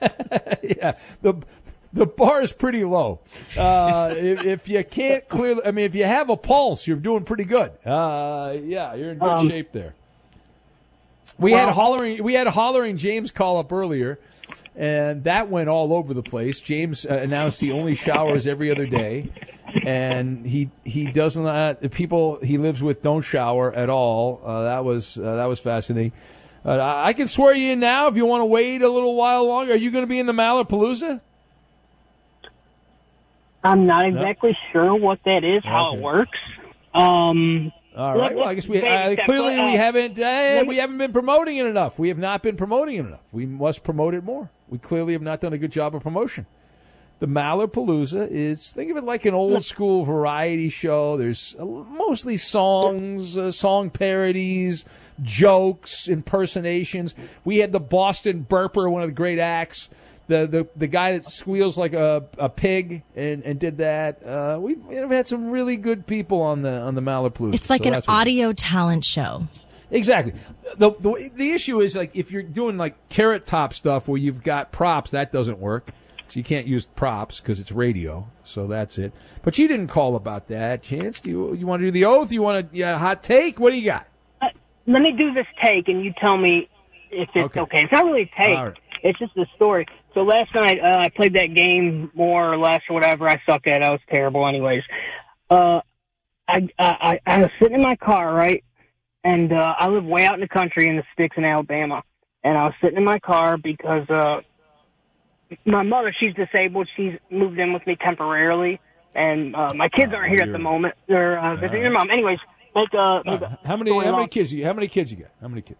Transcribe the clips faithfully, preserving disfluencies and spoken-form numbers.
yeah, the the bar is pretty low. Uh, if, if you can't clearly, I mean, if you have a pulse, you're doing pretty good. Uh, yeah, you're in good Um, shape there. We well, had hollering. We had hollering James call up earlier, and that went all over the place. James uh, announced he only showers every other day, and he he does not. The people he lives with don't shower at all. Uh, that was uh, that was fascinating. Uh, I I can swear you in now if you want to wait a little while longer. Are you going to be in the Malapalooza? I'm not exactly no. sure what that is, how okay. it works. Um, All right. Well, I guess we uh, clearly we haven't uh, we haven't been promoting it enough. We have not been promoting it enough. We must promote it more. We clearly have not done a good job of promotion. The Malapalooza is, think of it like an old school variety show. There's mostly songs, uh, song parodies, jokes, impersonations. We had the Boston Burper, one of the great acts. The, the the guy that squeals like a a pig and, and did that. Uh, we've, we've had some really good people on the on the Malapalooza. It's like so an audio talent show. Exactly. The, the the issue is, like, if you're doing like Carrot Top stuff where you've got props, that doesn't work. So you can't use props because it's radio. So that's it. But you didn't call about that, Chance. Do you you want to do the oath? You want to yeah, hot take? What do you got? Uh, let me do this take, and you tell me if it's okay. okay. It's not really a take. Right. It's just a story. So last night, uh, I played that game more or less or whatever. I suck at it. I was terrible anyways. Uh, I, I, I was sitting in my car, right? And, uh, I live way out in the country in the sticks in Alabama. And I was sitting in my car because, uh, my mother, she's disabled. She's moved in with me temporarily. And, uh, my kids aren't here at the moment. They're, uh, visiting their mom. Anyways, make, uh, make uh, how many, how many kids you, how many kids you got? How many kids?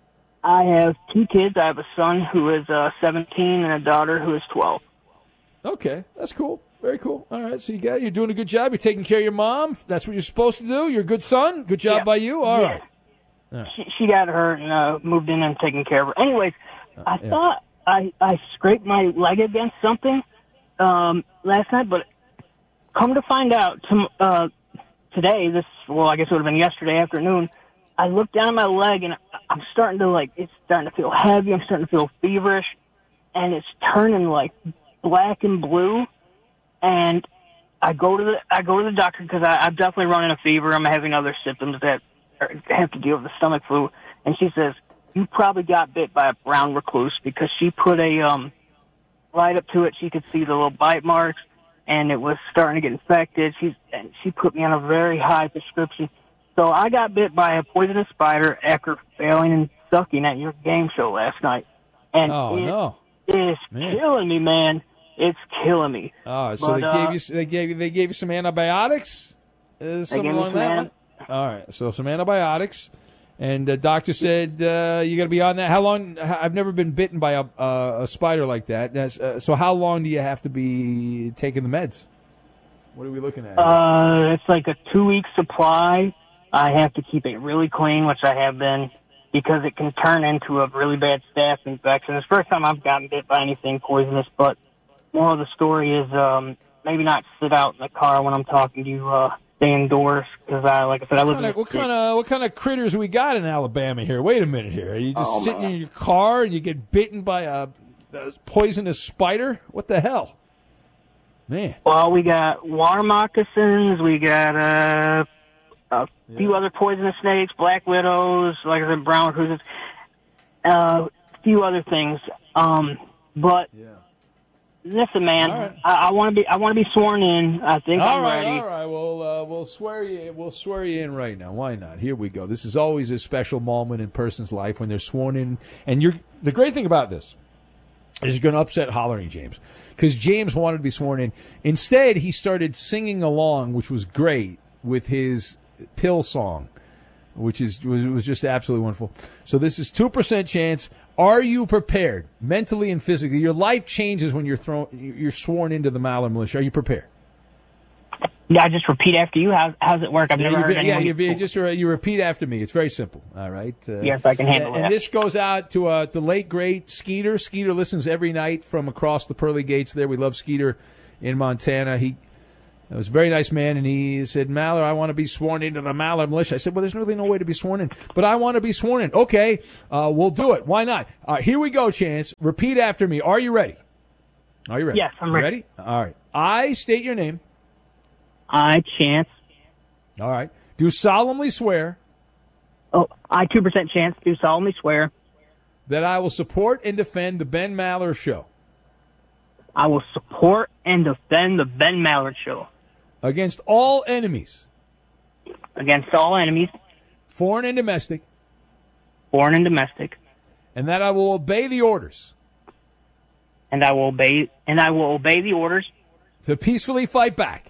I have two kids. I have a son who is uh, seventeen and a daughter who is twelve. Okay, that's cool. Very cool. All right, so you got you're doing a good job. You're taking care of your mom. That's what you're supposed to do. You're a good son. Good job yeah. by you. All yeah. right. All right. She, she got hurt and uh, moved in and taken care of her. Anyways, uh, I yeah. thought I, I scraped my leg against something um, last night, but come to find out to, uh, today, this well, I guess it would have been yesterday afternoon, I looked down at my leg, and I'm starting to, like, it's starting to feel heavy. I'm starting to feel feverish, and it's turning, like, black and blue. And I go to the I go to the doctor because I'm definitely running a fever. I'm having other symptoms that have to deal with the stomach flu. And she says, you probably got bit by a brown recluse, because she put a, um, right up to it. She could see the little bite marks, and it was starting to get infected. She's, and she put me on a very high prescription. So I got bit by a poisonous spider after failing and sucking at your game show last night. And oh, it no. is man. killing me, man. It's killing me. Oh, so but, they uh, gave you they gave you they gave you some antibiotics? Uh, something along that line? All right, so some antibiotics. And the doctor said uh, you got to be on that. How long? I've never been bitten by a, uh, a spider like that. That's, uh, so how long do you have to be taking the meds? What are we looking at? Uh, it's like a two-week supply. I have to keep it really clean, which I have been, because it can turn into a really bad staph infection. It's the first time I've gotten bit by anything poisonous, but moral of the story is um, maybe not sit out in the car when I'm talking to you. Uh, stay indoors, because I, like I said, I live in the What kind of what kind of critters we got in Alabama here? Wait a minute here. Are you just oh, sitting man. in your car and you get bitten by a, a poisonous spider? What the hell, man? Well, we got water moccasins. We got uh. A yeah. few other poisonous snakes, black widows, like I said, brown recluses, a uh, few other things. Um, but yeah. listen, man, right. I, I want to be, I want to be sworn in. I think all I'm right, ready. All right, we'll uh, we'll swear you, we'll swear you in right now. Why not? Here we go. This is always a special moment in a person's life when they're sworn in. And you're the great thing about this is you're going to upset Hollering James, because James wanted to be sworn in. Instead, he started singing along, which was great, with his pill song, which is was, was just absolutely wonderful. So this is two percent chance. Are you prepared mentally and physically? Your life changes when you're thrown, you're sworn into the Maller Militia. Are you prepared? Yeah, I just repeat after you. How how's it work? I've yeah, never heard yeah, anyone. Yeah, you just you repeat after me. It's very simple. All right. Uh, yes, I can handle and, that. And this goes out to uh, the late great Skeeter. Skeeter listens every night from across the pearly gates. There, we love Skeeter in Montana. He. It was a very nice man, and he said, Maller, I want to be sworn into the Maller militia. I said, well, there's really no way to be sworn in, but I want to be sworn in. Okay, uh, we'll do it. Why not? All right, here we go, Chance. Repeat after me. Are you ready? Are you ready? Yes, I'm ready. Ready? All right. I state your name. I, Chance. All right. Do solemnly swear. Oh, I, two percent Chance, do solemnly swear. That I will support and defend the Ben Maller Show. I will support and defend the Ben Maller Show. Against all enemies. Against all enemies. Foreign and domestic. Foreign and domestic. And that I will obey the orders. And I will obey and I will obey the orders. To peacefully fight back.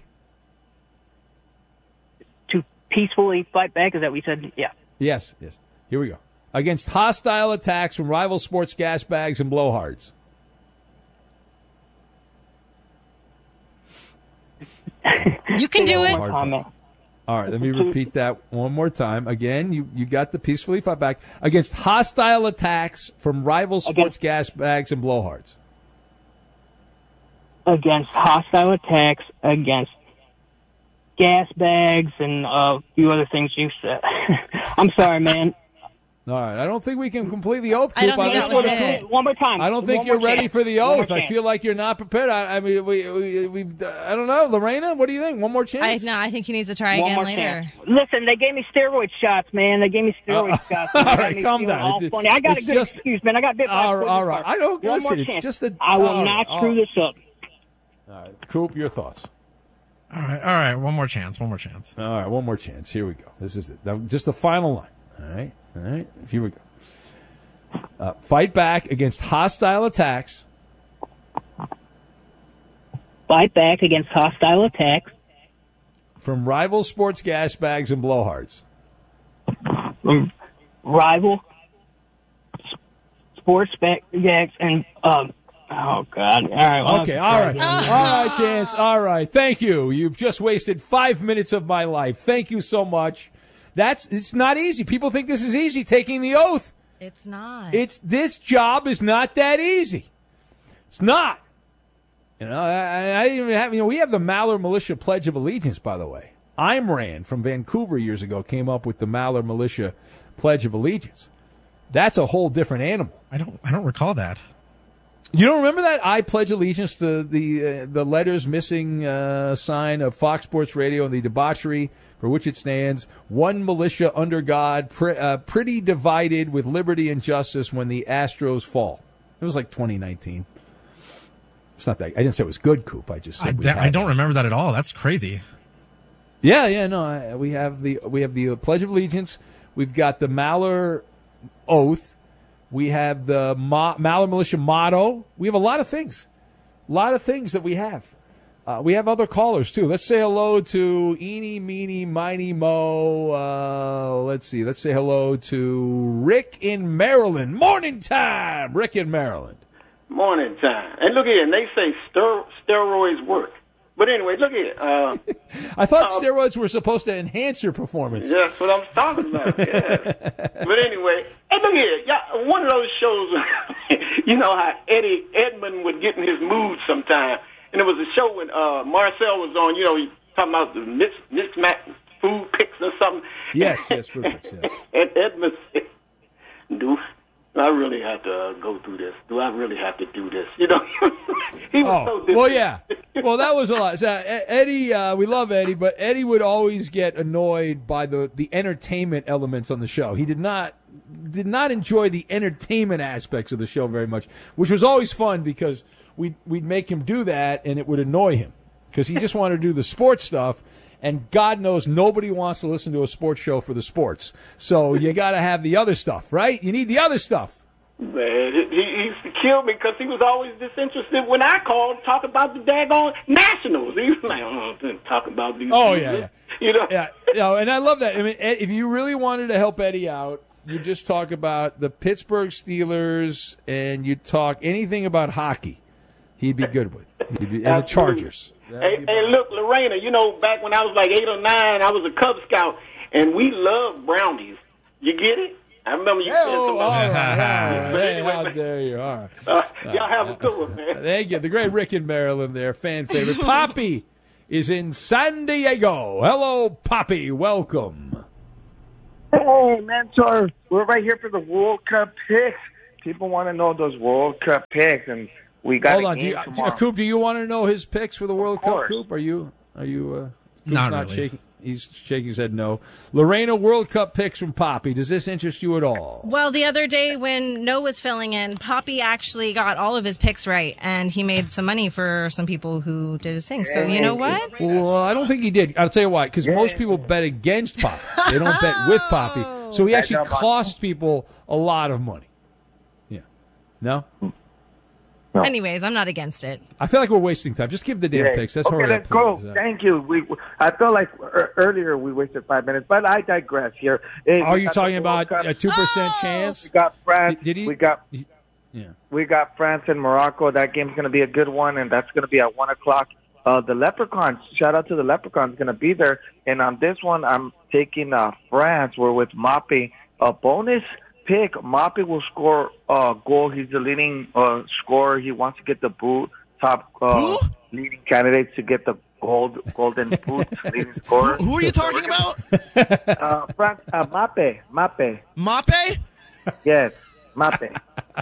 To peacefully fight back, is that what you said? Yeah. Yes, yes. Here we go. Against hostile attacks from rival sports gas bags and blowhards. You can do it. All right, let me repeat that one more time. Again, you, you got the peacefully fight back. Against hostile attacks from rival sports gas bags and blowhards. Against hostile attacks, against gas bags, and a few other things you said. I'm sorry, man. All right, I don't think we can complete the oath, Coop. I don't think that was it. One more time. I don't think one you're ready chance. for the oath. I chance. feel like you're not prepared. I, I mean, we, we, we, I don't know. Lorena, what do you think? One more I, chance? no, I think he needs to try One again more later. chance. Listen, they gave me steroid shots, man. They gave me steroid Uh, shots. all They got right, me calm feeling down. all It's- funny. I got a it's good just- excuse, man. I got bit by All a right, all right. I don't One listen. more It's chance. just a. I will all not right, all screw right. this up. All right, Coop, your thoughts. All right, all right. One more chance. One more chance. All right, one more chance. Here we go. This is it. Now, just the final line. All right, all right. Here we go. Uh, fight back against hostile attacks Fight back against hostile attacks from rival sports gas bags and blowhards. from rival sports bags and um. Oh God! All right. well, Okay, all right. All right, Chance. All right. Thank you. You've just wasted five minutes of my life. Thank you so much. That's it's not easy. People think this is easy, taking the oath. It's not. It's this job is not that easy. It's not. You know, I, I didn't even have. You know, we have the Maller Militia Pledge of Allegiance, by the way. Ayn Rand from Vancouver years ago came up with the Maller Militia Pledge of Allegiance. That's a whole different animal. I don't. I don't recall that. You don't remember that? I pledge allegiance to the uh, the letters missing uh, sign of Fox Sports Radio and the debauchery for which it stands. One militia under God, pre- uh, pretty divided with liberty and justice when the Astros fall. It was like twenty nineteen. It's not that. I didn't say it was good, Coop. I just said I, we da- had I don't it. remember that at all. That's crazy. Yeah, yeah, no. I, we have the we have the Pledge of Allegiance. We've got the Maller Oath. We have the Ma- Maller Militia motto. We have a lot of things. A lot of things that we have. Uh, we have other callers, too. Let's say hello to Eeny, Meeny, Miny, Mo. Uh, let's see. Let's say hello to Rick in Maryland. Morning time, Rick in Maryland. Morning time. And look here, and they say ster- steroids work. But anyway, look here. Uh, I thought uh, steroids were supposed to enhance your performance. Yeah, that's what I'm talking about. Yeah. But anyway, hey, look here. Yeah, one of those shows, you know how Eddie Edmond would get in his mood sometime. And there was a show when uh, Marcel was on, you know, he talking about the mix, mix match food picks or something. Yes, yes, food picks, yes. And Edmond said, do I really have to uh, go through this? Do I really have to do this? You know, he was Oh, so well, yeah. Well, that was a lot. So, Eddie, uh, we love Eddie, but Eddie would always get annoyed by the, the entertainment elements on the show. He did not did not enjoy the entertainment aspects of the show very much, which was always fun because we'd, we'd make him do that and it would annoy him because he just wanted to do the sports stuff. And God knows nobody wants to listen to a sports show for the sports. So you got to have the other stuff, right? You need the other stuff. Man, he, he used to kill me because he was always disinterested when I called, talk about the daggone Nationals. He was like, oh, talk about these. Oh, things. yeah, yeah. You know? Yeah, you know, and I love that. I mean, Ed, if you really wanted to help Eddie out, you just talk about the Pittsburgh Steelers and you talk anything about hockey. He'd be good with. He'd be, and the Chargers. Hey, hey, look, Lorena, you know, back when I was like eight or nine, I was a Cub Scout, and we loved brownies. You get it? I remember you Yeah, said oh, something all about right, that. all right. But Hey, anyway, how man, dare you? All right. uh, y'all have a good one, man. Thank you. The great Rick in Maryland there, fan favorite. Poppy is in San Diego. Hello, Poppy. Welcome. Hey, Mentor. We're right here for the World Cup picks. People want to know those World Cup picks, and we got Hold a on. Do game you, tomorrow. Coop, do you want to know his picks for the World Of Cup, course. Coop? Are you, are you, uh, Coop's Not not really. shaking? He's shaking his head no. Lorena, World Cup picks from Poppy. Does this interest you at all? Well, the other day when Noah was filling in, Poppy actually got all of his picks right, and he made some money for some people who did his thing. So you know what? Well, I don't think he did. I'll tell you why. Because most people bet against Poppy. They don't bet with Poppy. So he actually cost people a lot of money. Yeah. No? No. Anyways, I'm not against it. I feel like we're wasting time. Just give the damn Yeah. picks. Let's okay, hurry let's up. go. please. Uh, Thank you. We, I feel like er, earlier we wasted five minutes, but I digress here. Hey, Are we you got the talking World about Cup. a two percent chance? We got France. Did- did he- We got Yeah. we got France and Morocco. That game's going to be a good one, and that's going to be at one o'clock. Uh, the Leprechauns. Shout out to the Leprechauns. Going to be there. And on this one, I'm taking uh, France. We're with Mappe. A bonus pick. Mappe will score a uh, goal. He's the leading uh, scorer. He wants to get the boot. Top uh, leading candidates to get the gold golden boot. leading scorer. Who are you talking about? Uh, France. Uh, Mappe. Mappe. Mappe? Yes. Mappe.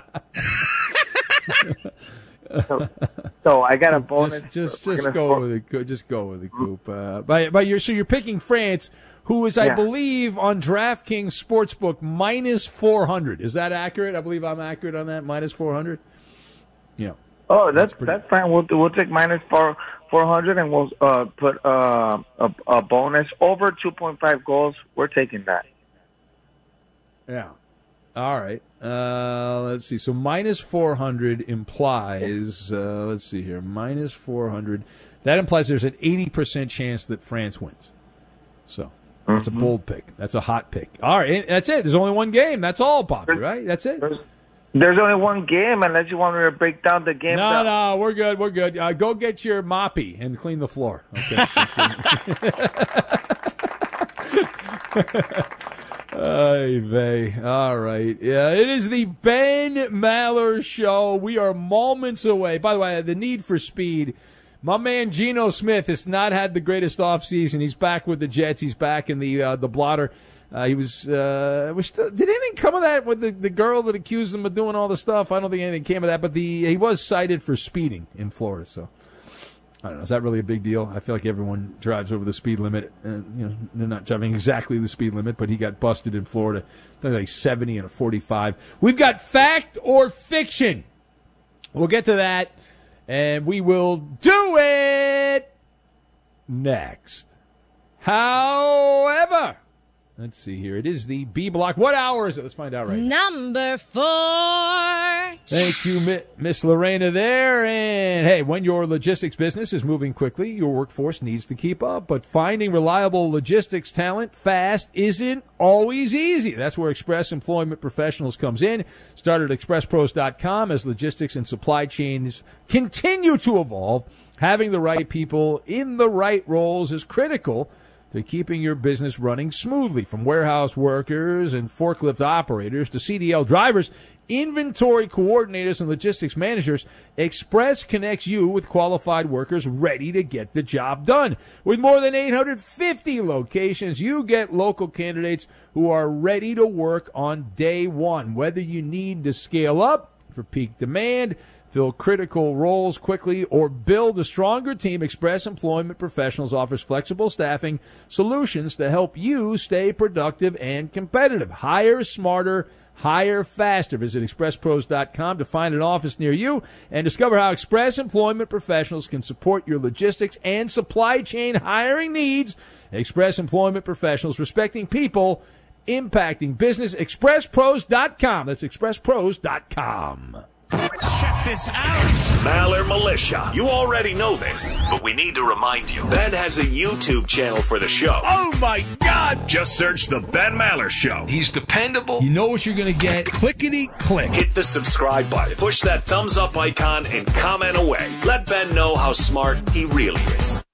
so, so I got a bonus. Just, just, We're just gonna go score- with it. Go- Just go with it, Coop. Uh, but, but you're so you're picking France, who is, I Yeah. believe, on DraftKings Sportsbook minus four hundred. Is that accurate? I believe I'm accurate on that. Minus four hundred. Yeah. Oh, that's pretty- that's fine. We'll we'll take minus four four hundred, and we'll uh, put uh, a a bonus over two point five goals. We're taking that. Yeah. All right. Uh, let's see. So minus four hundred implies, uh, let's see here, minus four hundred. That implies there's an eighty percent chance that France wins. So that's Mm-hmm. a bold pick. That's a hot pick. All right. That's it. There's only one game. That's all, Poppy, right? That's it. There's, there's only one game, unless you want me to break down the game. No, down. no, we're good. We're good. Uh, go get your moppy and clean the floor. Okay. Ay vey. All right. Yeah, it is the Ben Maller Show. We are moments away. By the way, the need for speed. My man Geno Smith has not had the greatest offseason. He's back with the Jets. He's back in the uh, the blotter. Uh, he was. Uh, was still, did anything come of that with the, the girl that accused him of doing all the stuff? I don't think anything came of that. But the he was cited for speeding in Florida. So I don't know. Is that really a big deal? I feel like everyone drives over the speed limit. And, you know, they're not driving exactly the speed limit, but he got busted in Florida. Like seventy and a forty-five. We've got fact or fiction. We'll get to that, and we will do it next. However, let's see here. It is the B block. What hour is it? Let's find out right now. Number four. Thank you, Mi- Miss Lorena there. And hey, when your logistics business is moving quickly, your workforce needs to keep up. But finding reliable logistics talent fast isn't always easy. That's where Express Employment Professionals comes in. Start at express pros dot com as logistics and supply chains continue to evolve. Having the right people in the right roles is critical to keeping your business running smoothly. From warehouse workers and forklift operators to C D L drivers, inventory coordinators, and logistics managers, Express connects you with qualified workers ready to get the job done. With more than eight hundred fifty locations, you get local candidates who are ready to work on day one. Whether you need to scale up for peak demand, fill critical roles quickly, or build a stronger team, Express Employment Professionals offers flexible staffing solutions to help you stay productive and competitive. Hire smarter, hire faster. Visit express pros dot com to find an office near you and discover how Express Employment Professionals can support your logistics and supply chain hiring needs. Express Employment Professionals, respecting people, impacting business. express pros dot com. That's express pros dot com. Check this out. Maller Militia. You already know this, but we need to remind you. Ben has a YouTube channel for the show. Oh, my God. Just search The Ben Maller Show. He's dependable. You know what you're going to get. Clickety click. Hit the subscribe button. Push that thumbs up icon and comment away. Let Ben know how smart he really is.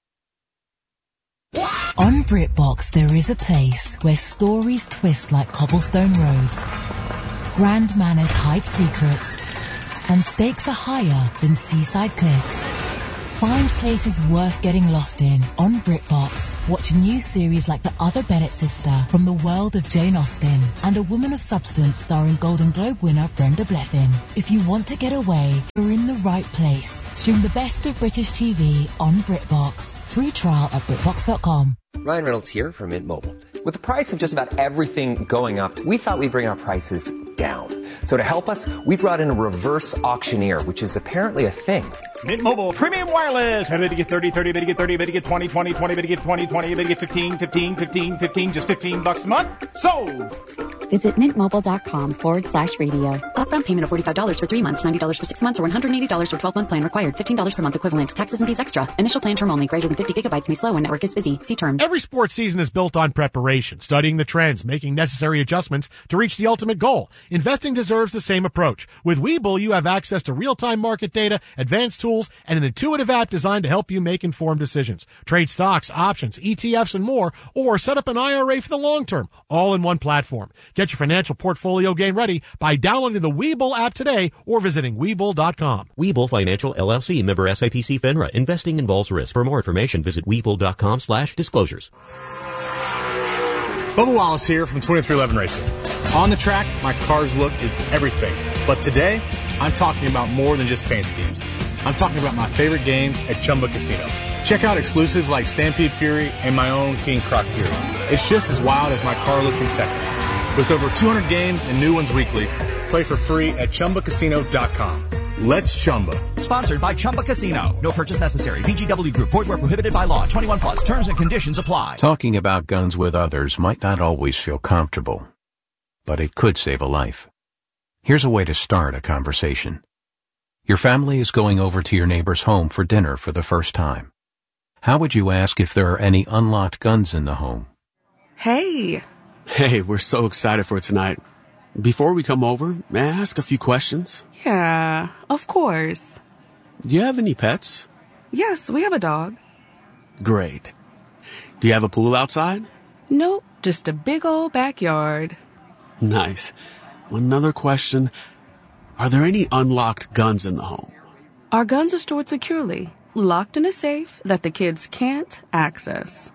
On BritBox, there is a place where stories twist like cobblestone roads, grand manners hide secrets, and stakes are higher than seaside cliffs. Find places worth getting lost in on BritBox. Watch new series like The Other Bennett Sister from the world of Jane Austen and A Woman of Substance starring Golden Globe winner Brenda Blethyn. If you want to get away, you're in the right place. Stream the best of British T V on BritBox. Free trial at BritBox dot com. Ryan Reynolds here from Mint Mobile. With the price of just about everything going up, we thought we'd bring our prices down. So to help us, we brought in a reverse auctioneer, which is apparently a thing. Mint Mobile Premium Wireless. How did you get thirty, thirty, did you get thirty, did you get twenty, twenty, twenty, did you get twenty, twenty, did you get fifteen, fifteen, fifteen, fifteen, just fifteen bucks a month? Sold! Visit mintmobile.com forward slash radio. Upfront payment of forty-five dollars for three months, ninety dollars for six months, or one hundred eighty dollars for twelve-month plan required. fifteen dollars per month equivalent. Taxes and fees extra. Initial plan term only. Greater than fifty gigabytes may slow when network is busy. See terms. Every sports season is built on preparation, studying the trends, making necessary adjustments to reach the ultimate goal. Investing deserves the same approach. With Webull, you have access to real-time market data, advanced tools, and an intuitive app designed to help you make informed decisions. Trade stocks, options, E T Fs, and more, or set up an I R A for the long term, all in one platform. Get your financial portfolio game ready by downloading the Webull app today or visiting Webull dot com. Webull Financial L L C, member S I P C FINRA. Investing involves risk. For more information, visit Webull dot com slash disclosures. Bubba Wallace here from twenty-three eleven Racing. On the track, my car's look is everything. But today, I'm talking about more than just paint schemes. I'm talking about my favorite games at Chumba Casino. Check out exclusives like Stampede Fury and my own King Croc Fury. It's just as wild as my car looked in Texas. With over two hundred games and new ones weekly, play for free at Chumba Casino dot com. Let's Chumba. Sponsored by Chumba Casino. No purchase necessary. V G W Group. Void where prohibited by law. twenty-one plus. Terms and conditions apply. Talking about guns with others might not always feel comfortable, but it could save a life. Here's a way to start a conversation. Your family is going over to your neighbor's home for dinner for the first time. How would you ask if there are any unlocked guns in the home? Hey. Hey, we're so excited for tonight. Before we come over, may I ask a few questions? Yeah, of course. Do you have any pets? Yes, we have a dog. Great. Do you have a pool outside? Nope, just a big old backyard. Nice. Another question. Are there any unlocked guns in the home? Our guns are stored securely, locked in a safe that the kids can't access.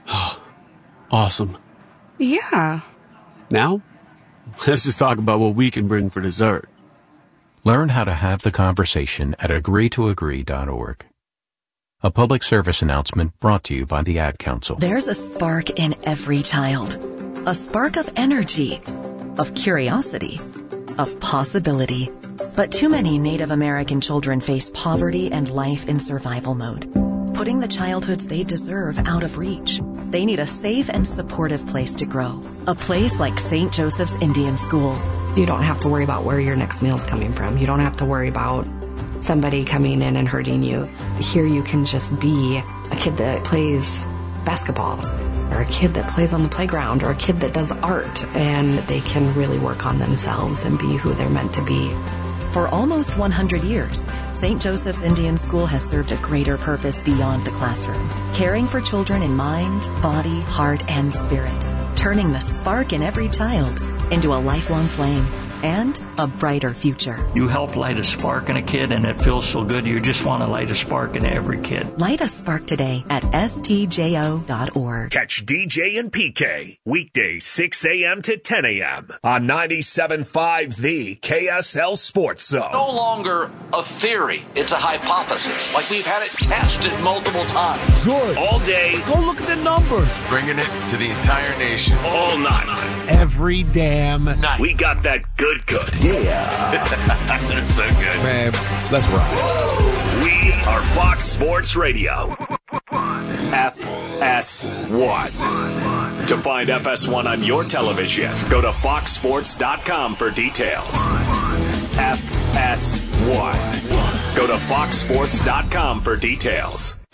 Awesome. Yeah. Now, let's just talk about what we can bring for dessert. Learn how to have the conversation at agree to agree dot org. A public service announcement brought to you by the Ad Council. There's a spark in every child. A spark of energy, of curiosity, of possibility. But too many Native American children face poverty and life in survival mode, putting the childhoods they deserve out of reach. They need a safe and supportive place to grow. A place like Saint Joseph's Indian School. You don't have to worry about where your next meal's coming from. You don't have to worry about somebody coming in and hurting you. Here you can just be a kid that plays basketball, or a kid that plays on the playground, or a kid that does art, and they can really work on themselves and be who they're meant to be. For almost one hundred years, Saint Joseph's Indian School has served a greater purpose beyond the classroom, caring for children in mind, body, heart, and spirit, turning the spark in every child into a lifelong flame and a brighter future. You help light a spark in a kid, and it feels so good. You just want to light a spark in every kid. Light a spark today at S T J O dot org. Catch D J and P K weekdays six a.m. to ten a.m. on ninety-seven point five The K S L Sports Zone. No longer a theory. It's a hypothesis. Like we've had it tested multiple times. Good. All day. Go look at the numbers. Bringing it to the entire nation. All night. Every damn night. We got that good good. Yeah. That's so good. Man, let's rock. We are Fox Sports Radio. F S one. To find F S one on your television, go to fox sports dot com for details. F S one. Go to fox sports dot com for details.